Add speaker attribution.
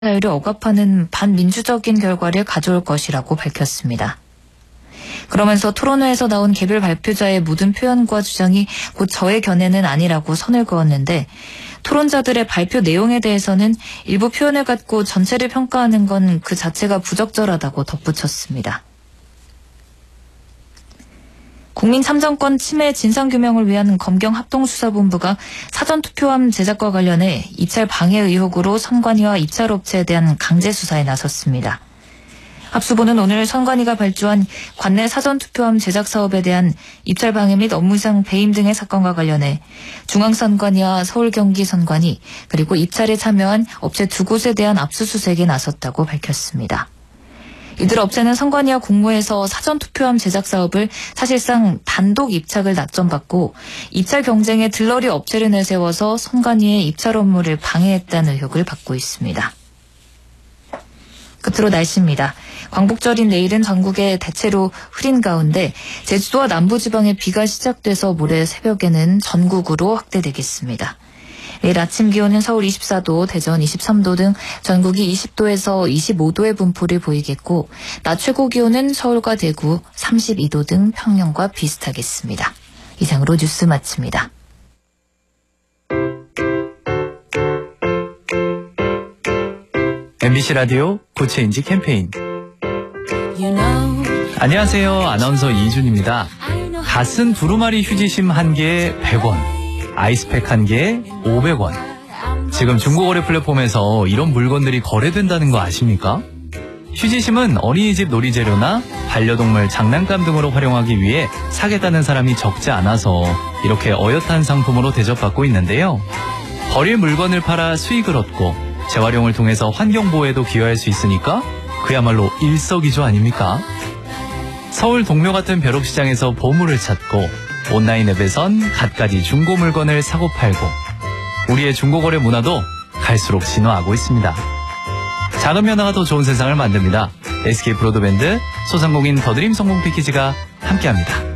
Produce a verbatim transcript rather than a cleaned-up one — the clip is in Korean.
Speaker 1: 자유를 억압하는 반민주적인 결과를 가져올 것이라고 밝혔습니다. 그러면서 토론회에서 나온 개별 발표자의 모든 표현과 주장이 곧 저의 견해는 아니라고 선을 그었는데, 토론자들의 발표 내용에 대해서는 일부 표현을 갖고 전체를 평가하는 건 그 자체가 부적절하다고 덧붙였습니다. 국민참정권 침해 진상규명을 위한 검경합동수사본부가 사전투표함 제작과 관련해 입찰 방해 의혹으로 선관위와 입찰업체에 대한 강제수사에 나섰습니다. 합수부는 오늘 선관위가 발주한 관내 사전투표함 제작 사업에 대한 입찰 방해 및 업무상 배임 등의 사건과 관련해 중앙선관위와 서울경기선관위 그리고 입찰에 참여한 업체 두 곳에 대한 압수수색에 나섰다고 밝혔습니다. 이들 업체는 선관위와 공모해서 사전투표함 제작 사업을 사실상 단독 입찰을 낙점받고 입찰 경쟁에 들러리 업체를 내세워서 선관위의 입찰 업무를 방해했다는 의혹을 받고 있습니다. 끝으로 날씨입니다. 광복절인 내일은 전국에 대체로 흐린 가운데 제주도와 남부지방에 비가 시작돼서 모레 새벽에는 전국으로 확대되겠습니다. 내일 아침 기온은 서울 이십사 도, 대전 이십삼 도 등 전국이 이십 도에서 이십오 도의 분포를 보이겠고, 낮 최고 기온은 서울과 대구 삼십이 도 등 평년과 비슷하겠습니다. 이상으로 뉴스 마칩니다.
Speaker 2: 엠비씨 라디오 고체인지 캠페인. 안녕하세요. 아나운서 이준입니다. 갓쓴 두루마리 휴지심 한 개에 백 원, 아이스팩 한 개에 오백 원. 지금 중고거래 플랫폼에서 이런 물건들이 거래된다는 거 아십니까? 휴지심은 어린이집 놀이재료나 반려동물 장난감 등으로 활용하기 위해 사겠다는 사람이 적지 않아서 이렇게 어엿한 상품으로 대접받고 있는데요. 버릴 물건을 팔아 수익을 얻고 재활용을 통해서 환경보호에도 기여할 수 있으니까 그야말로 일석이조 아닙니까? 서울 동묘 같은 벼룩시장에서 보물을 찾고 온라인 앱에선 갖가지 중고 물건을 사고 팔고, 우리의 중고거래 문화도 갈수록 진화하고 있습니다. 작은 변화가 더 좋은 세상을 만듭니다. 에스케이 브로드밴드, 소상공인 더드림 성공 패키지가 함께합니다.